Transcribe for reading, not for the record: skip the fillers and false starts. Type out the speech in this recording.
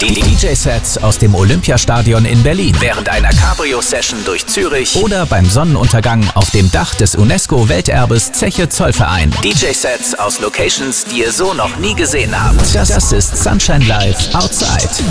Die DJ-Sets aus dem Olympiastadion in Berlin, während einer Cabrio-Session durch Zürich oder beim Sonnenuntergang auf dem Dach des UNESCO-Welterbes Zeche Zollverein. DJ-Sets aus Locations, die ihr so noch nie gesehen habt. Das ist Sunshine Live Outside.